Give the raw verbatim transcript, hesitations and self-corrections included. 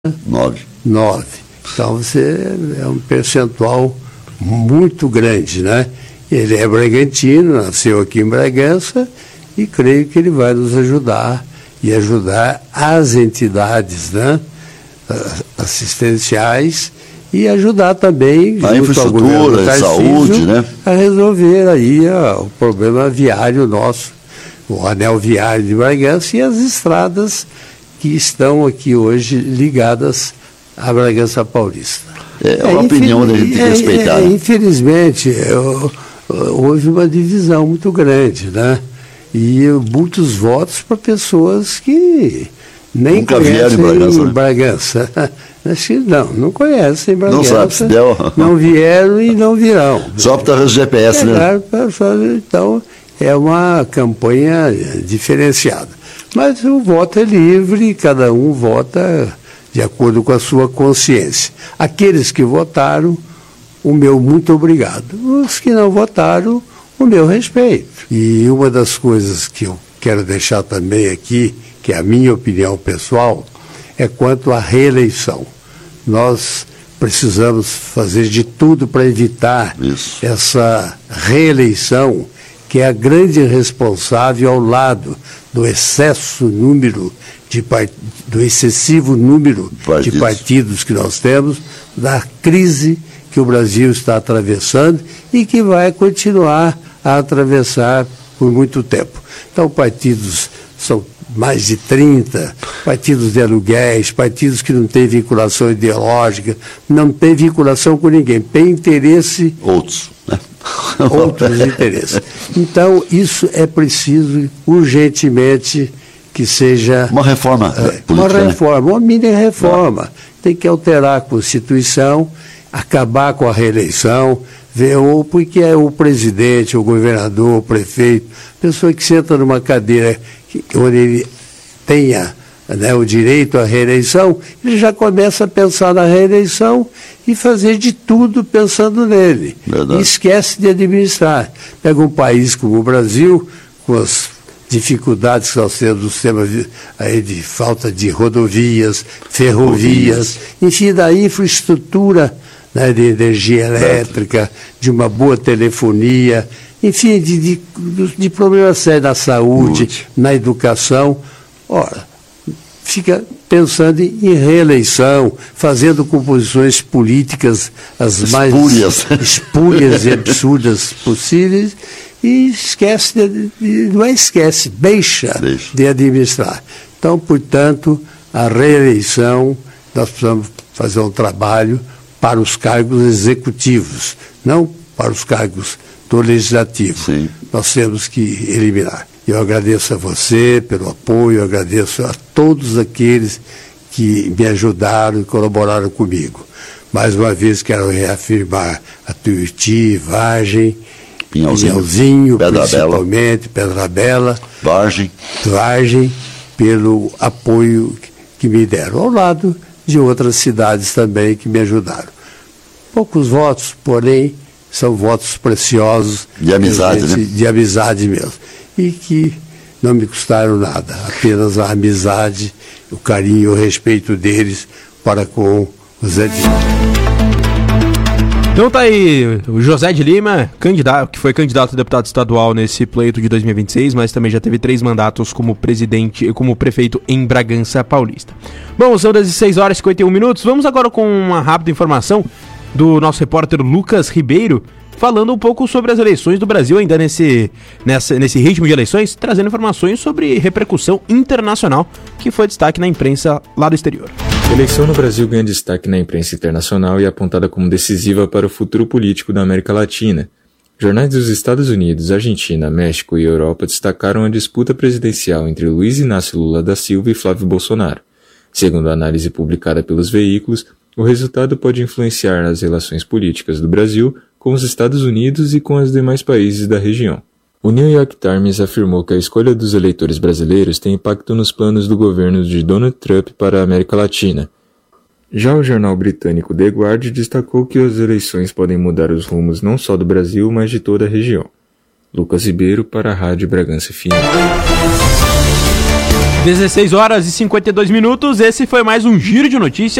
Nove. Nove. Então você é um percentual muito grande, né? Ele é bragantino, nasceu aqui em Bragança e creio que ele vai nos ajudar e ajudar as entidades, né, assistenciais e ajudar também a infraestrutura, a saúde, né, a resolver aí ó, o problema viário nosso, o anel viário de Bragança e as estradas que estão aqui hoje ligadas à Bragança Paulista. É, é uma opinião da gente tem que respeitar. É, é, infelizmente, eu, houve uma divisão muito grande, né? E muitos votos para pessoas que nem nunca conhecem vieram em Bragança. Né? Bragança. Acho que não, não conhecem Bragança. Não sabe se deu. Não vieram e não virão. Só por estar no G P S, né? É, então, é uma campanha diferenciada. Mas o voto é livre, cada um vota de acordo com a sua consciência. Aqueles que votaram, o meu muito obrigado. Os que não votaram, o meu respeito. E uma das coisas que eu quero deixar também aqui, que é a minha opinião pessoal, é quanto à reeleição. Nós precisamos fazer de tudo para evitar Isso. essa reeleição, que é a grande responsável ao lado do excesso número de part... do excessivo número partidos. de partidos que nós temos, da crise que o Brasil está atravessando e que vai continuar a atravessar por muito tempo. Então, partidos são mais de trinta, partidos de aluguéis, partidos que não têm vinculação ideológica, não têm vinculação com ninguém, tem interesse... Outros, né? Outros interesses. Então, isso é preciso urgentemente que seja... Uma reforma é, política, Uma reforma, né? uma mini reforma. Não. Tem que alterar a Constituição, acabar com a reeleição, ver, ou porque é o presidente, o governador, o prefeito, pessoa que senta numa cadeira que, onde ele tenha, né, o direito à reeleição, ele já começa a pensar na reeleição e fazer de tudo pensando nele. Verdade. E esquece de administrar. Pega um país como o Brasil, com as dificuldades que nós temos no sistema aí de falta de rodovias, ferrovias, enfim, da infraestrutura, né, de energia elétrica, de uma boa telefonia, enfim, de, de, de problemas sérios na saúde, Ute. na educação. Ora, fica pensando em reeleição, fazendo composições políticas as espúrias. mais espúrias e absurdas possíveis, e esquece, de, de, não é esquece, deixa, deixa de administrar. Então, portanto, a reeleição, nós precisamos fazer um trabalho para os cargos executivos, não para os cargos do legislativo. Sim. Nós temos que eliminar. Eu agradeço a você pelo apoio, eu agradeço a todos aqueles que me ajudaram e colaboraram comigo. Mais uma vez quero reafirmar a Tuiuti, Vargem, Pinhalzinho, Pinhalzinho Pedra principalmente, Bela. Pedra Bela, Vargem. Vargem, pelo apoio que me deram, ao lado de outras cidades também que me ajudaram. Poucos votos, porém, são votos preciosos. De amizade, gente, né? De amizade mesmo. E que não me custaram nada, apenas a amizade, o carinho e o respeito deles para com o Zé de Lima. Então tá aí o José de Lima, candidato, que foi candidato a deputado estadual nesse pleito de dois mil e vinte e seis, mas também já teve três mandatos como presidente, como prefeito em Bragança Paulista. Bom, são dezesseis horas e cinquenta e um minutos, vamos agora com uma rápida informação do nosso repórter Lucas Ribeiro, falando um pouco sobre as eleições do Brasil, ainda nesse, nessa, nesse ritmo de eleições, trazendo informações sobre repercussão internacional, que foi destaque na imprensa lá do exterior. A eleição no Brasil ganha destaque na imprensa internacional e é apontada como decisiva para o futuro político da América Latina. Jornais dos Estados Unidos, Argentina, México e Europa destacaram a disputa presidencial entre Luiz Inácio Lula da Silva e Flávio Bolsonaro. Segundo a análise publicada pelos veículos, o resultado pode influenciar as relações políticas do Brasil com os Estados Unidos e com os demais países da região. O New York Times afirmou que a escolha dos eleitores brasileiros tem impacto nos planos do governo de Donald Trump para a América Latina. Já o jornal britânico The Guardian destacou que as eleições podem mudar os rumos não só do Brasil, mas de toda a região. Lucas Ribeiro para a Rádio Bragança F M. dezesseis horas e cinquenta e dois minutos, esse foi mais um Giro de Notícias.